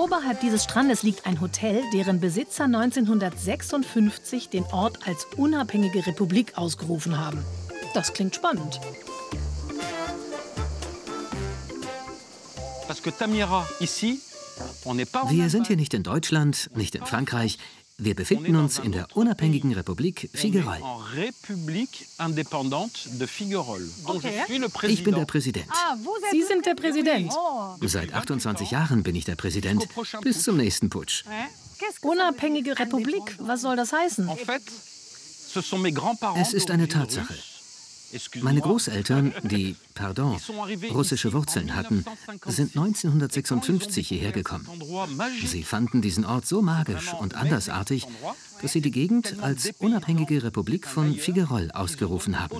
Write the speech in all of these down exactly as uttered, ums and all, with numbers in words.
Oberhalb dieses Strandes liegt ein Hotel, deren Besitzer neunzehnhundertsechsundfünfzig den Ort als unabhängige Republik ausgerufen haben. Das klingt spannend. Wir sind hier nicht in Deutschland, nicht in Frankreich. Wir befinden uns in der unabhängigen Republik Figueroles. Okay. Ich bin der Präsident. Sie sind der Präsident. Seit achtundzwanzig Jahren bin ich der Präsident, bis zum nächsten Putsch. Unabhängige Republik, was soll das heißen? Es ist eine Tatsache. Meine Großeltern, die, pardon, russische Wurzeln hatten, sind neunzehnhundertsechsundfünfzig hierher gekommen. Sie fanden diesen Ort so magisch und andersartig, dass sie die Gegend als unabhängige Republik von Figueroles ausgerufen haben.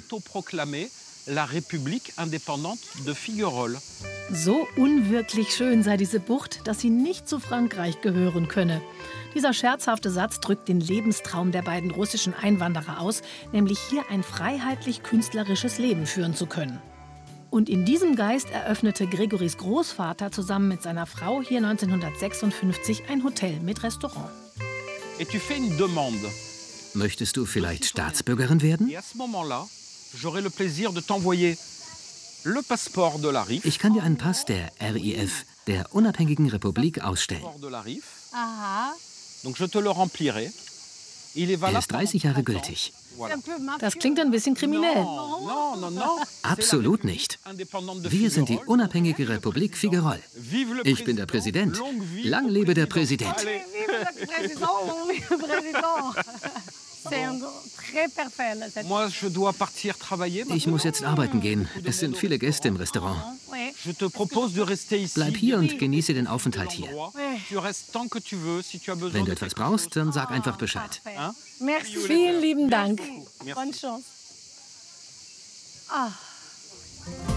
So unwirklich schön sei diese Bucht, dass sie nicht zu Frankreich gehören könne. Dieser scherzhafte Satz drückt den Lebenstraum der beiden russischen Einwanderer aus, nämlich hier ein freiheitlich-künstlerisches Leben führen zu können. Und in diesem Geist eröffnete Gregorys Großvater zusammen mit seiner Frau hier neunzehnhundertsechsundfünfzig ein Hotel mit Restaurant. Möchtest du vielleicht Staatsbürgerin werden? Ich kann dir einen Pass der R I F, der Unabhängigen Republik, ausstellen. Aha. Er ist dreißig Jahre gültig. Das klingt ein bisschen kriminell. Absolut nicht. Wir sind die unabhängige Republik Figueroles. Ich bin der Präsident. Lang lebe der Präsident. Ich muss jetzt arbeiten gehen. Es sind viele Gäste im Restaurant. Bleib hier und genieße den Aufenthalt hier. Wenn du etwas brauchst, dann sag einfach Bescheid. Vielen lieben Dank. Bonne chance. Ah.